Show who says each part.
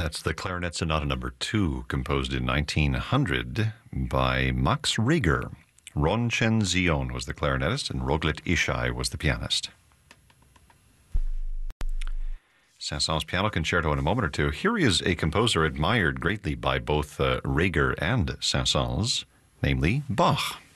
Speaker 1: That's the Clarinet Sonata Number 2, composed in 1900 by Max Reger. Ron Chen-zion was the clarinetist, and Roglet Ishai was the pianist. Saint-Saëns Piano Concerto in a moment or two. Here is a composer admired greatly by both Reger and Saint-Saëns, namely Bach.